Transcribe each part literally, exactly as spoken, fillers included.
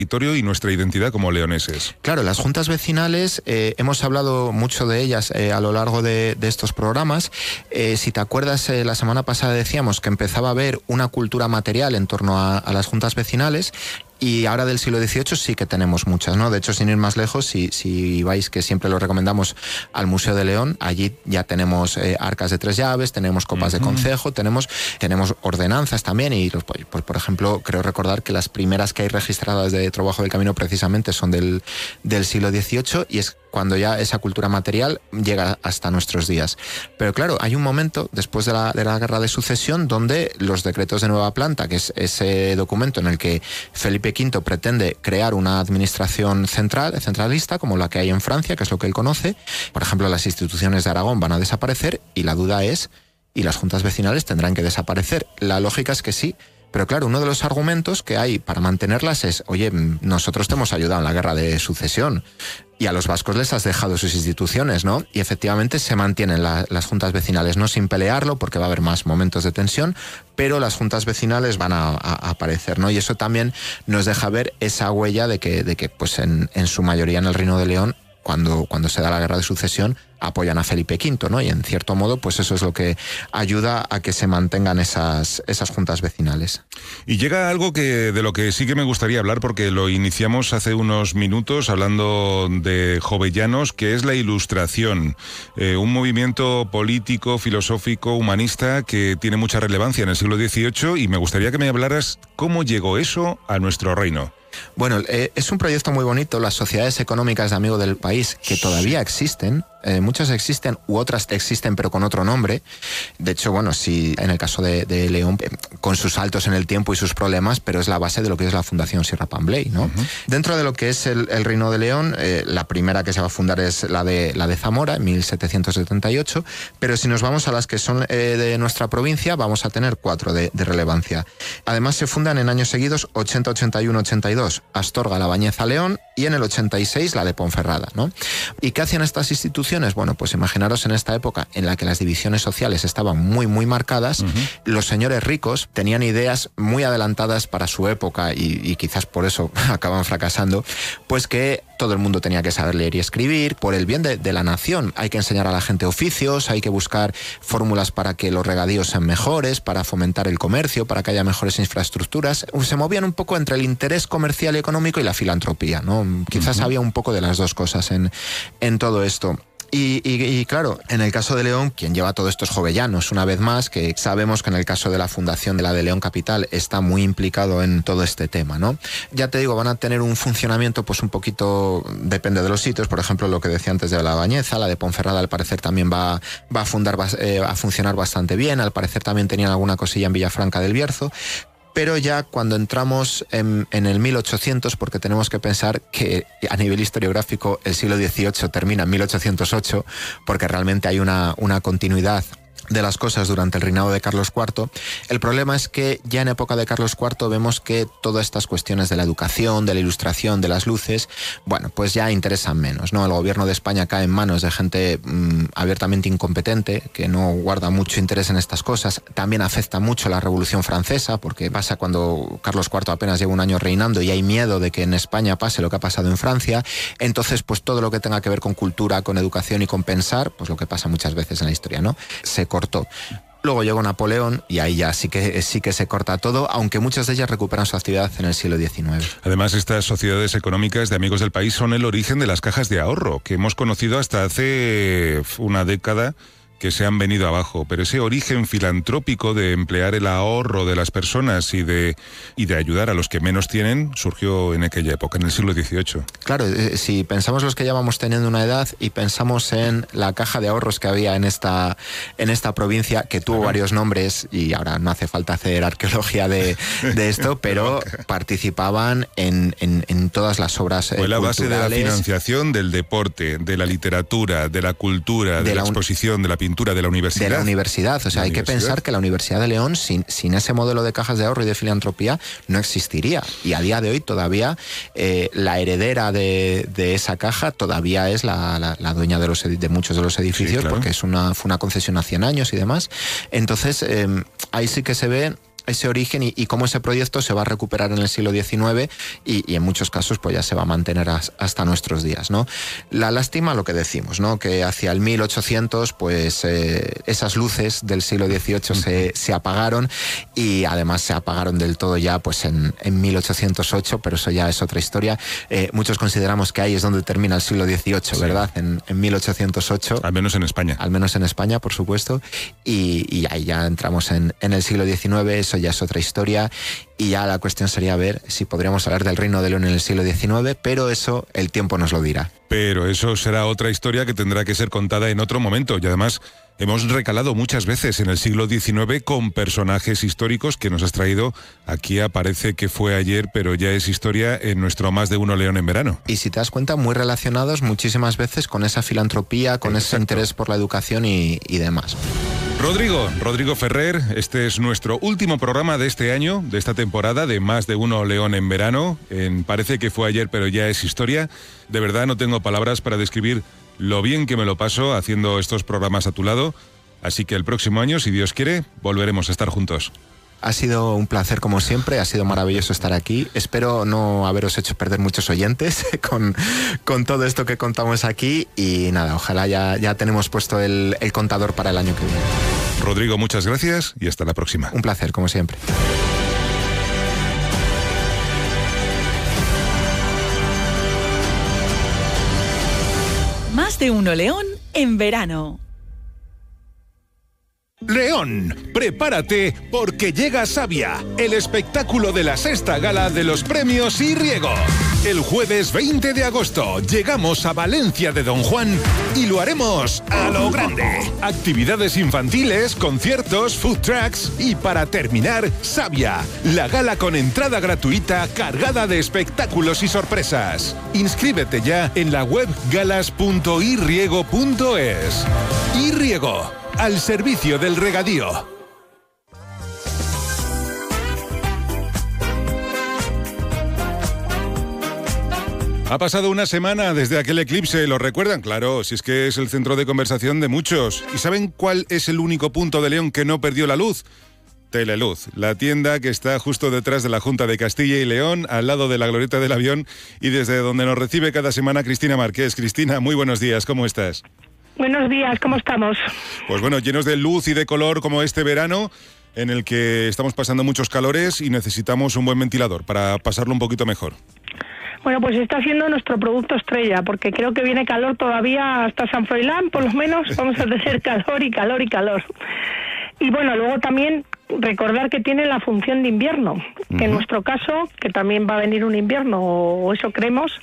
territorio y nuestra identidad como leoneses. Claro, las juntas vecinales, eh, hemos hablado mucho de ellas eh, a lo largo de, de estos programas. Eh, si te acuerdas, eh, la semana pasada decíamos que empezaba a haber una cultura material en torno a, a las juntas vecinales. Y ahora del siglo dieciocho sí que tenemos muchas, ¿no? De hecho, sin ir más lejos, si, si vais, que siempre lo recomendamos, al Museo de León, allí ya tenemos eh, arcas de tres llaves, tenemos copas uh-huh. de concejo, tenemos, tenemos ordenanzas también y, pues, pues, por ejemplo, creo recordar que las primeras que hay registradas de Trabajo del Camino precisamente son del, del siglo dieciocho y es cuando ya esa cultura material llega hasta nuestros días. Pero claro, hay un momento después de la, de la Guerra de Sucesión donde los decretos de nueva planta, que es ese documento en el que Felipe quinto pretende crear una administración central, centralista, como la que hay en Francia, que es lo que él conoce. Por ejemplo, las instituciones de Aragón van a desaparecer y la duda es, ¿y las juntas vecinales tendrán que desaparecer? La lógica es que sí. Pero claro, uno de los argumentos que hay para mantenerlas es, oye, nosotros te hemos ayudado en la Guerra de Sucesión y a los vascos les has dejado sus instituciones, ¿no? Y efectivamente se mantienen la, las juntas vecinales, no sin pelearlo, porque va a haber más momentos de tensión, pero las juntas vecinales van a, a, a aparecer, ¿no? Y eso también nos deja ver esa huella de que, de que pues en, en su mayoría en el Reino de León, cuando, cuando se da la Guerra de Sucesión, apoyan a Felipe quinto, ¿no? Y en cierto modo, pues eso es lo que ayuda a que se mantengan esas, esas juntas vecinales. Y llega algo que de lo que sí que me gustaría hablar, porque lo iniciamos hace unos minutos hablando de Jovellanos, que es la Ilustración, eh, un movimiento político, filosófico, humanista que tiene mucha relevancia en el siglo dieciocho, y me gustaría que me hablaras cómo llegó eso a nuestro reino. Bueno, eh, es un proyecto muy bonito. Las sociedades económicas de Amigo del País, que todavía existen, eh, muchas existen u otras existen pero con otro nombre. De hecho, bueno, sí, en el caso de, de León, eh, con sus saltos en el tiempo y sus problemas, pero es la base de lo que es la Fundación Sierra Pambley, ¿no? Uh-huh. Dentro de lo que es el, el Reino de León, eh, la primera que se va a fundar es la de, la de Zamora, en mil setecientos setenta y ocho, pero si nos vamos a las que son eh, de nuestra provincia, vamos a tener cuatro de, de relevancia. Además, se fundan en años seguidos ochenta, ochenta y uno, ochenta y dos, Astorga, La Bañeza, León, y en el ochenta y seis la de Ponferrada, ¿no? ¿Y qué hacían estas instituciones? Bueno, pues imaginaros en esta época en la que las divisiones sociales estaban muy, muy marcadas, uh-huh. los señores ricos tenían ideas muy adelantadas para su época y, y quizás por eso acaban fracasando, pues que todo el mundo tenía que saber leer y escribir, por el bien de, de la nación. Hay que enseñar a la gente oficios, hay que buscar fórmulas para que los regadíos sean mejores, para fomentar el comercio, para que haya mejores infraestructuras. Se movían un poco entre el interés comercial y económico y la filantropía, ¿no? Quizás uh-huh. había un poco de las dos cosas en, en todo esto. Y, y, y claro, en el caso de León, quien lleva todo esto es Jovellanos, una vez más, que sabemos que en el caso de la fundación de la de León Capital está muy implicado en todo este tema, ¿no? Ya te digo, van a tener un funcionamiento pues un poquito, depende de los sitios, por ejemplo, lo que decía antes de La Bañeza, la de Ponferrada al parecer también va, va a, fundar, eh, a funcionar bastante bien, al parecer también tenían alguna cosilla en Villafranca del Bierzo. Pero ya cuando entramos en, en el mil ochocientos, porque tenemos que pensar que a nivel historiográfico el siglo dieciocho termina en mil ochocientos ocho, porque realmente hay una, una continuidad de las cosas durante el reinado de Carlos cuarto. El problema es que ya en época de Carlos cuarto vemos que todas estas cuestiones de la educación, de la ilustración, de las luces, bueno, pues ya interesan menos, ¿no? El gobierno de España cae en manos de gente mmm, abiertamente incompetente, que no guarda mucho interés en estas cosas. También afecta mucho la Revolución Francesa, porque pasa cuando Carlos cuarto apenas lleva un año reinando y hay miedo de que en España pase lo que ha pasado en Francia. Entonces, pues todo lo que tenga que ver con cultura, con educación y con pensar, pues lo que pasa muchas veces en la historia, ¿no? Se cortó. Luego llegó Napoleón y ahí ya sí que, sí que se corta todo, aunque muchas de ellas recuperan su actividad en el siglo diecinueve. Además, estas sociedades económicas de Amigos del País son el origen de las cajas de ahorro, que hemos conocido hasta hace una década, que se han venido abajo, pero ese origen filantrópico de emplear el ahorro de las personas y de, y de ayudar a los que menos tienen surgió en aquella época, en el siglo dieciocho. Claro, eh, si pensamos los que ya vamos teniendo una edad y pensamos en la caja de ahorros que había en esta, en esta provincia, que tuvo claro. varios nombres, y ahora no hace falta hacer arqueología de, de esto, pero participaban en, en, en todas las obras eh, Fue la culturales. base de la financiación del deporte, de la literatura, de la cultura, de, de la, la exposición, de la pintura, de la universidad. De la universidad, o sea, hay que pensar que la Universidad de León, sin, sin ese modelo de cajas de ahorro y de filantropía, no existiría. Y a día de hoy todavía eh, la heredera de, de esa caja todavía es la, la, la dueña de, los, de muchos de los edificios, sí, claro. porque es una, fue una concesión a cien años y demás. Entonces, eh, ahí sí que se ve ese origen y, y cómo ese proyecto se va a recuperar en el siglo diecinueve y, y en muchos casos pues ya se va a mantener as, hasta nuestros días, ¿no? La lástima, lo que decimos, ¿no? Que hacia el mil ochocientos pues eh, esas luces del siglo dieciocho se, se apagaron y además se apagaron del todo ya pues en, en mil ochocientos ocho, pero eso ya es otra historia. Eh, muchos consideramos que ahí es donde termina el siglo dieciocho, sí. ¿Verdad? En, en mil ochocientos ocho. Al menos en España. Al menos en España, por supuesto. Y, y ahí ya entramos en, en el siglo diecinueve, eso ya es otra historia. Y ya la cuestión sería ver si podríamos hablar del Reino de León en el siglo diecinueve, pero eso el tiempo nos lo dirá. Pero eso será otra historia que tendrá que ser contada en otro momento. Y además hemos recalado muchas veces en el siglo diecinueve con personajes históricos que nos has traído. Aquí aparece que fue ayer, pero ya es historia en nuestro Más de Uno León en Verano. Y si te das cuenta, muy relacionados muchísimas veces con esa filantropía, con Exacto. ese interés por la educación y, y demás. Rodrigo, Rodrigo Ferrer, este es nuestro último programa de este año, de esta temporada de Más de Uno León en Verano. En Parece que fue ayer, pero ya es historia. De verdad no tengo palabras para describir lo bien que me lo paso haciendo estos programas a tu lado. Así que el próximo año, si Dios quiere, volveremos a estar juntos. Ha sido un placer como siempre, ha sido maravilloso estar aquí. Espero no haberos hecho perder muchos oyentes con, con todo esto que contamos aquí y nada, ojalá ya, ya tenemos puesto el, el contador para el año que viene. Rodrigo, muchas gracias y hasta la próxima. Un placer, como siempre. Más de Uno León en verano. León, prepárate porque llega Savia, el espectáculo de la sexta gala de los premios Y Riego. El jueves veinte de agosto llegamos a Valencia de Don Juan y lo haremos a lo grande. Actividades infantiles, conciertos, food trucks y para terminar, Savia, la gala con entrada gratuita cargada de espectáculos y sorpresas. Inscríbete ya en la web galas punto i riego punto es. Y Riego, al servicio del regadío. Ha pasado una semana desde aquel eclipse, ¿lo recuerdan? Claro, si es que es el centro de conversación de muchos. ¿Y saben cuál es el único punto de León que no perdió la luz? Teleluz, la tienda que está justo detrás de la Junta de Castilla y León, al lado de la Glorieta del Avión y desde donde nos recibe cada semana Cristina Márquez. Cristina, muy buenos días, ¿cómo estás? Buenos días, ¿cómo estamos? Pues bueno, llenos de luz y de color como este verano, en el que estamos pasando muchos calores y necesitamos un buen ventilador para pasarlo un poquito mejor. Bueno, pues está siendo nuestro producto estrella, porque creo que viene calor todavía hasta San Froilán, por lo menos vamos a tener calor y calor y calor. Y bueno, luego también recordar que tiene la función de invierno, que uh-huh. en nuestro caso, que también va a venir un invierno, o eso creemos,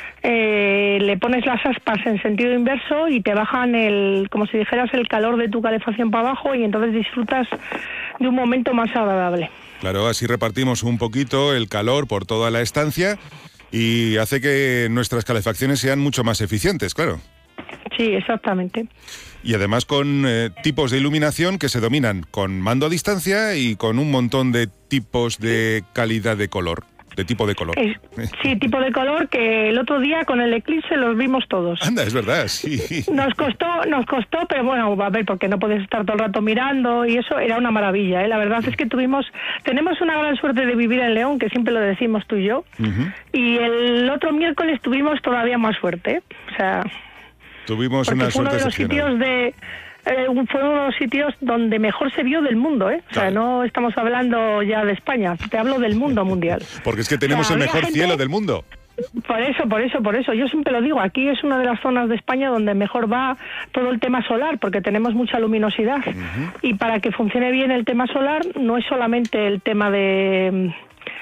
eh, le pones las aspas en sentido inverso y te bajan el, como si dijeras, el calor de tu calefacción para abajo y entonces disfrutas de un momento más agradable. Claro, así repartimos un poquito el calor por toda la estancia y hace que nuestras calefacciones sean mucho más eficientes, claro. Sí, exactamente. Y además con eh, tipos de iluminación que se dominan con mando a distancia y con un montón de tipos de calidad de color, de tipo de color. Es, sí, tipo de color que el otro día con el eclipse los vimos todos. Anda, es verdad, sí. Nos costó, nos costó, pero bueno, a ver, porque no puedes estar todo el rato mirando y eso era una maravilla, ¿eh? La verdad es que tuvimos, tenemos una gran suerte de vivir en León, que siempre lo decimos tú y yo, uh-huh. y el otro miércoles tuvimos todavía más suerte, ¿eh? O sea... Tuvimos Porque una fue uno suerte de los sitios de eh, fue uno de los sitios donde mejor se vio del mundo, ¿eh? O sea, no estamos hablando ya de España, te hablo del mundo mundial. Porque es que tenemos o sea, el mejor gente, cielo del mundo. Por eso, por eso, por eso. Yo siempre lo digo, aquí es una de las zonas de España donde mejor va todo el tema solar, porque tenemos mucha luminosidad. Uh-huh. Y para que funcione bien el tema solar, no es solamente el tema de...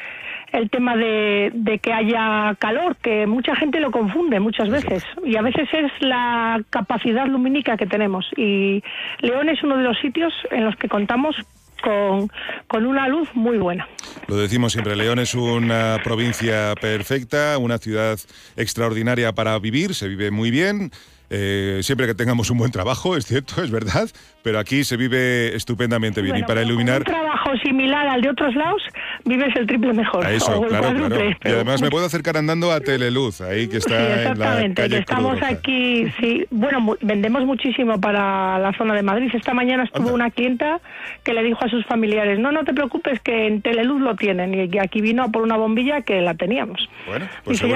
el tema de, de que haya calor, que mucha gente lo confunde muchas veces, y a veces es la capacidad lumínica que tenemos, y León es uno de los sitios en los que contamos con, con una luz muy buena. Lo decimos siempre, León es una provincia perfecta, una ciudad extraordinaria para vivir, se vive muy bien. eh, siempre que tengamos un buen trabajo, es cierto, es verdad, pero aquí se vive estupendamente bien. Bueno, y para iluminar... un trabajo similar al de otros lados, vives el triple mejor. A eso, o el claro, cuádruple, claro. pero... Y además me puedo acercar andando a Teleluz, ahí que está sí, en la exactamente, calle que estamos Cruz Roja. aquí, sí, bueno, mu- vendemos muchísimo para la zona de Madrid. Esta mañana estuvo Anda. una clienta que le dijo a sus familiares, no, no te preocupes que en Teleluz lo tienen, y que aquí vino por una bombilla que la teníamos. Bueno, y pues se llama